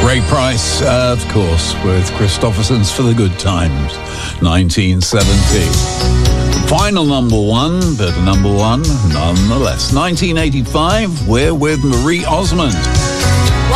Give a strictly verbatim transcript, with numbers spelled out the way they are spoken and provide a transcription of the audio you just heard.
Ray Price, uh, of course, with Christopherson's For the Good Times, nineteen seventy. Final number one, but number one nonetheless. nineteen eighty-five, we're with Marie Osmond.